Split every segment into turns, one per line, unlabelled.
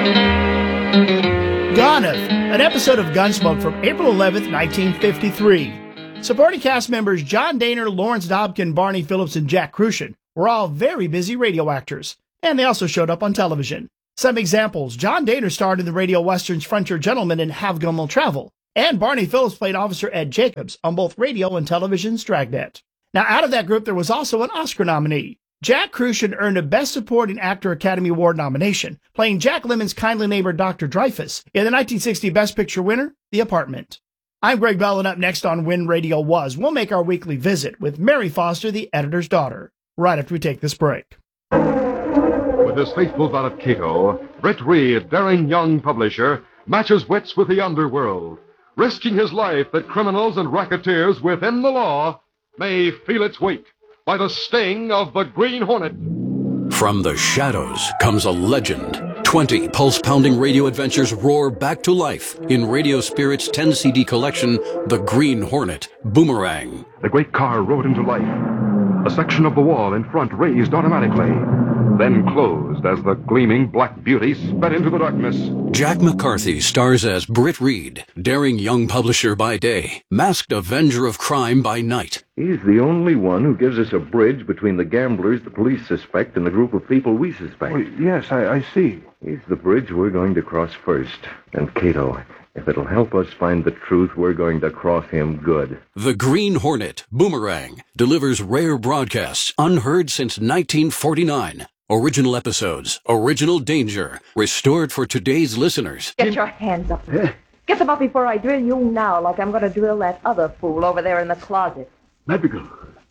Goniff, an episode of Gunsmoke from April 11th, 1953. Supporting cast members John Dehner, Lawrence Dobkin, Barney Phillips, and Jack Kruschen were all very busy radio actors, and they also showed up on television. Some examples: John Dehner starred in the radio westerns Frontier Gentleman and Have Gun Will Travel, and Barney Phillips played Officer Ed Jacobs on both radio and television's Dragnet. Now, out of that group, there was also an Oscar nominee. Jack Kruschen earned a Best Supporting Actor Academy Award nomination, playing Jack Lemmon's kindly neighbor Dr. Dreyfus in the 1960 Best Picture winner, The Apartment. I'm Greg Bell, and up next on When Radio Was, we'll make our weekly visit with Mary Foster, the editor's daughter, right after we take this break.
With his faithful valet Cato, Britt Reed, daring young publisher, matches wits with the underworld, risking his life that criminals and racketeers within the law may feel its weight by the sting of the Green Hornet.
From the shadows comes a legend. 20 pulse-pounding radio adventures roar back to life in Radio Spirit's 10-CD collection, The Green Hornet, Boomerang.
The great car rode into life. A section of the wall in front raised automatically, then closed as the gleaming black beauty sped into the darkness.
Jack McCarthy stars as Britt Reed, daring young publisher by day, masked avenger of crime by night.
He's the only one who gives us a bridge between the gamblers the police suspect and the group of people we suspect.
Oh, yes, I see.
He's the bridge we're going to cross first. And Cato, if it'll help us find the truth, we're going to cross him good.
The Green Hornet, Boomerang, delivers rare broadcasts unheard since 1949. Original episodes, original danger, restored for today's listeners.
Get your hands up. Get them up before I drill you now, like I'm going to drill that other fool over there in the closet.
Madrigal,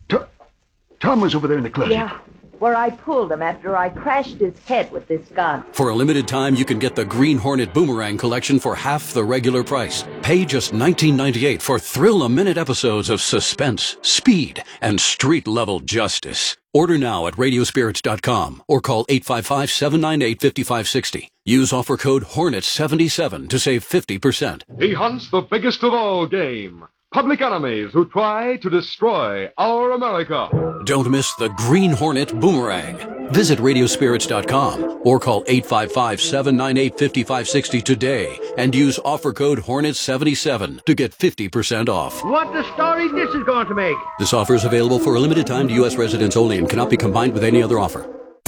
Tom was over there in the closet.
Yeah, where I pulled him after I crashed his head with this gun.
For a limited time, you can get the Green Hornet Boomerang collection for half the regular price. Pay just $19.98 for thrill-a-minute episodes of suspense, speed, and street-level justice. Order now at radiospirits.com or call 855-798-5560. Use offer code HORNET77 to save 50%.
He hunts the biggest of all game, public enemies who try to destroy our America.
Don't miss the Green Hornet Boomerang. Visit radiospirits.com or call 855-798-5560 today and use offer code HORNET77 to get 50% off.
What the story this is going to make?
This offer is available for a limited time to U.S. residents only and cannot be combined with any other offer.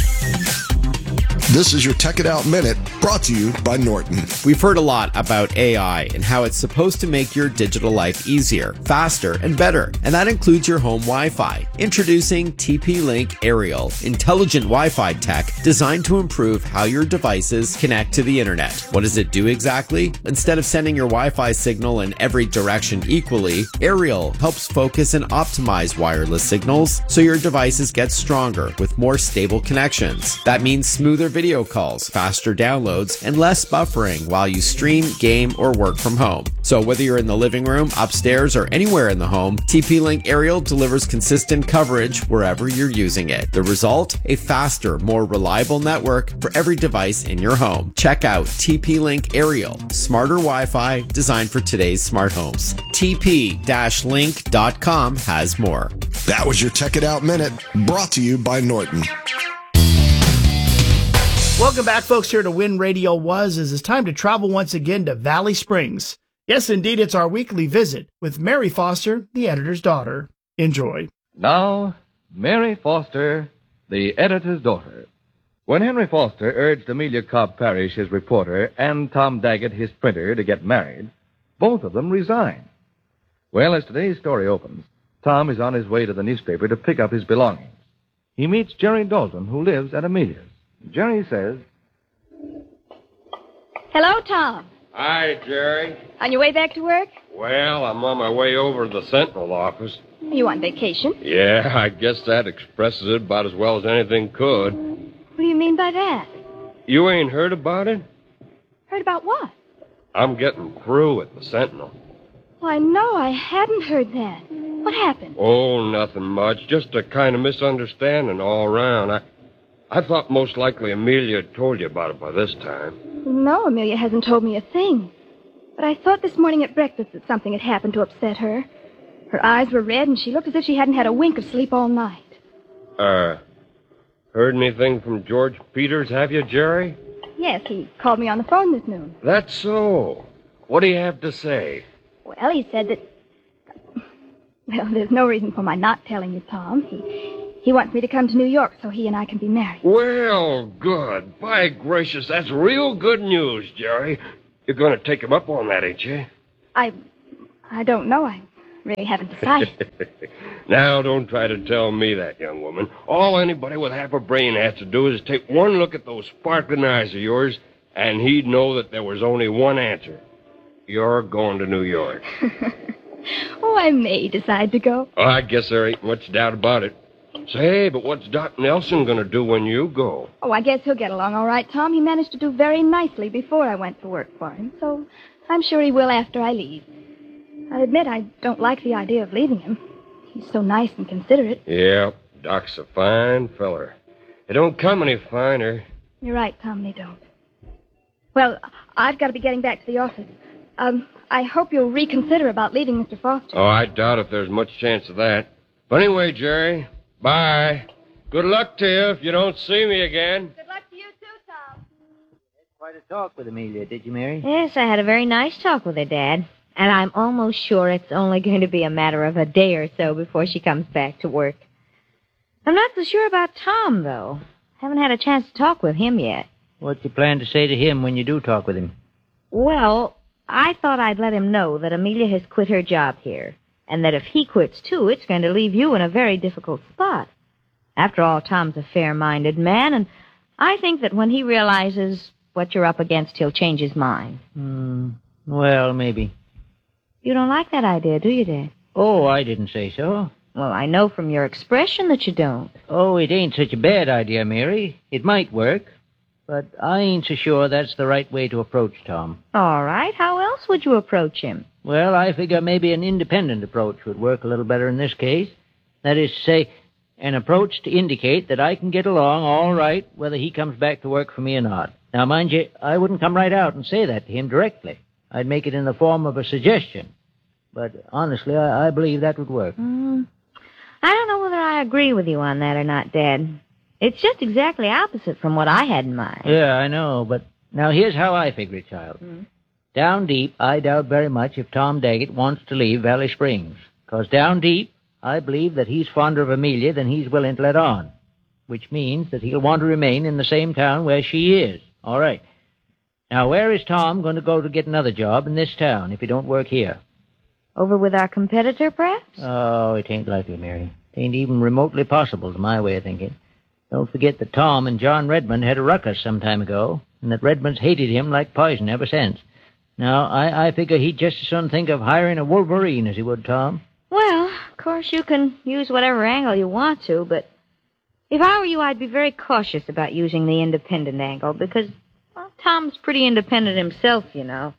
This is your Tech It Out Minute, brought to you by Norton.
We've heard a lot about AI and how it's supposed to make your digital life easier, faster, and better. And that includes your home Wi-Fi. Introducing TP-Link Aerial, intelligent Wi-Fi tech designed to improve how your devices connect to the internet. What does it do exactly? Instead of sending your Wi-Fi signal in every direction equally, Aerial helps focus and optimize wireless signals so your devices get stronger with more stable connections. That means smoother video calls, faster downloads, and less buffering while you stream, game, or work from home. So whether you're in the living room, upstairs, or anywhere in the home, TP-Link Aerial delivers consistent coverage wherever you're using it. The result? A faster, more reliable network for every device in your home. Check out TP-Link Aerial, smarter Wi-Fi designed for today's smart homes. TP-Link.com has more.
That was your Tech It Out Minute, brought to you by Norton.
Welcome back, folks, here to When Radio Was, as it's time to travel once again to Valley Springs. Yes, indeed, it's our weekly visit with Mary Foster, the editor's daughter. Enjoy.
Now, Mary Foster, the editor's daughter. When Henry Foster urged Amelia Cobb Parrish, his reporter, and Tom Daggett, his printer, to get married, both of them resigned. Well, as today's story opens, Tom is on his way to the newspaper to pick up his belongings. He meets Jerry Dalton, who lives at Amelia's. Jerry says,
Hello, Tom.
Hi, Jerry.
On your way back to work?
Well, I'm on my way over to the Sentinel office.
You on vacation?
Yeah, I guess that expresses it about as well as anything could.
What do you mean by that?
You ain't heard about it?
Heard about what?
I'm getting through at the Sentinel.
Why, no, I hadn't heard that. What happened?
Oh, nothing much. Just a kind of misunderstanding all around. I thought most likely Amelia had told you about it by this time.
No, Amelia hasn't told me a thing. But I thought this morning at breakfast that something had happened to upset her. Her eyes were red, and she looked as if she hadn't had a wink of sleep all night.
Heard anything from George Peters, have you, Jerry?
Yes, he called me on the phone this noon.
That's so. What do you have to say?
Well, he said that... Well, there's no reason for my not telling you, Tom. He wants me to come to New York so he and I can be married.
Well, good. By gracious, that's real good news, Jerry. You're going to take him up on that, ain't you?
I don't know. I really haven't decided.
Now, don't try to tell me that, young woman. All anybody with half a brain has to do is take one look at those sparkling eyes of yours, and he'd know that there was only one answer. You're going to New York.
Oh, I may decide to go.
Oh, I guess there ain't much doubt about it. Say, but what's Doc Nelson going to do when you go?
Oh, I guess he'll get along all right, Tom. He managed to do very nicely before I went to work for him, so I'm sure he will after I leave. I admit I don't like the idea of leaving him. He's so nice and considerate.
Yeah, Doc's a fine feller. They don't come any finer.
You're right, Tom, they don't. Well, I've got to be getting back to the office. I hope you'll reconsider about leaving Mr. Foster.
Oh, I doubt if there's much chance of that. But anyway, Jerry, bye. Good luck to you if you don't see me again.
Good luck to you, too, Tom.
Quite a talk with Amelia, did you, Mary?
Yes, I had a very nice talk with her, Dad. And I'm almost sure it's only going to be a matter of a day or so before she comes back to work. I'm not so sure about Tom, though. Haven't had a chance to talk with him yet.
What's you plan to say to him when you do talk with him?
Well, I thought I'd let him know that Amelia has quit her job here, and that if he quits, too, it's going to leave you in a very difficult spot. After all, Tom's a fair-minded man, and I think that when he realizes what you're up against, he'll change his mind.
Well, maybe.
You don't like that idea, do you, Dad?
Oh, I didn't say so.
Well, I know from your expression that you don't.
Oh, it ain't such a bad idea, Mary. It might work. But I ain't so sure that's the right way to approach Tom.
All right. How else would you approach him?
Well, I figure maybe an independent approach would work a little better in this case. That is to say, an approach to indicate that I can get along all right whether he comes back to work for me or not. Now, mind you, I wouldn't come right out and say that to him directly. I'd make it in the form of a suggestion. But honestly, I believe that would work.
I don't know whether I agree with you on that or not, Dad. It's just exactly opposite from what I had in mind.
Yeah, I know, but now here's how I figure it, child. Down deep, I doubt very much if Tom Daggett wants to leave Valley Springs. 'Cause down deep, I believe that he's fonder of Amelia than he's willing to let on. Which means that he'll want to remain in the same town where she is. All right. Now, where is Tom going to go to get another job in this town if he don't work here?
Over with our competitor, perhaps?
Oh, it ain't likely, Mary. It ain't even remotely possible to my way of thinking. Don't forget that Tom and John Redmond had a ruckus some time ago, and that Redmond's hated him like poison ever since. Now, I figure he'd just as soon think of hiring a Wolverine as he would Tom.
Well, of course you can use whatever angle you want to, but if I were you, I'd be very cautious about using the independent angle, because, well, Tom's pretty independent himself, you know.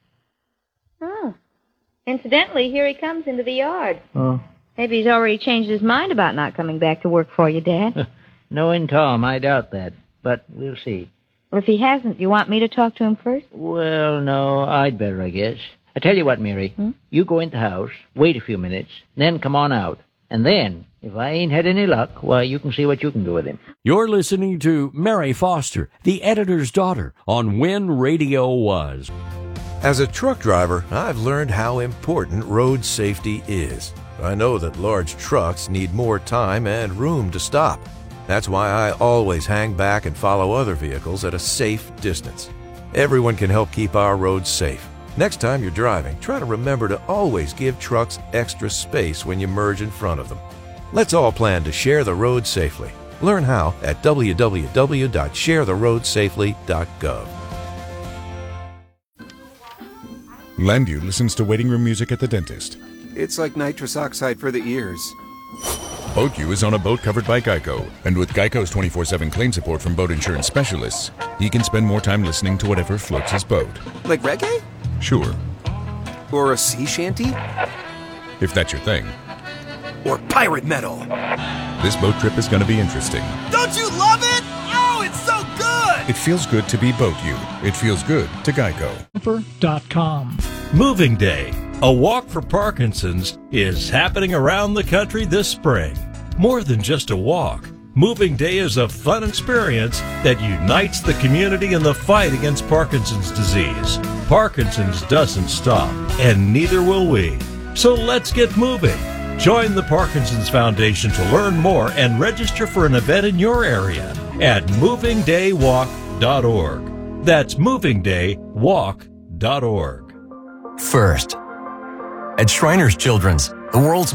Oh. Incidentally, here he comes into the yard.
Oh.
Maybe he's already changed his mind about not coming back to work for you, Dad.
Knowing Tom, I doubt that, but we'll see.
Well, if he hasn't, you want me to talk to him first?
Well, no, I'd better, I guess. I tell you what, Mary, you go in the house, wait a few minutes, then come on out. And then, if I ain't had any luck, why, you can see what you can do with him.
You're listening to Mary Foster, the editor's daughter, on When Radio Was.
As a truck driver, I've learned how important road safety is. I know that large trucks need more time and room to stop. That's why I always hang back and follow other vehicles at a safe distance. Everyone can help keep our roads safe. Next time you're driving, try to remember to always give trucks extra space when you merge in front of them. Let's all plan to share the road safely. Learn how at www.sharetheroadsafely.gov.
Landu listens to waiting room music at the dentist.
It's like nitrous oxide for the ears.
BoatU is on a boat covered by Geico, and with Geico's 24/7 claim support from boat insurance specialists, he can spend more time listening to whatever floats his boat.
Like reggae?
Sure.
Or a sea shanty?
If that's your thing.
Or pirate metal?
This boat trip is going to be interesting.
Don't you love it? Oh, it's so good!
It feels good to be BoatU. It feels good to Geico.
.com. Moving Day, a walk for Parkinson's, is happening around the country this spring. More than just a walk,
Moving Day is a fun experience that unites the community in the fight against Parkinson's disease. Parkinson's doesn't stop, and neither will we. So let's get moving. Join the Parkinson's Foundation to learn more and register for an event in your area at movingdaywalk.org. That's movingdaywalk.org.
First, at Shriners Children's, the world's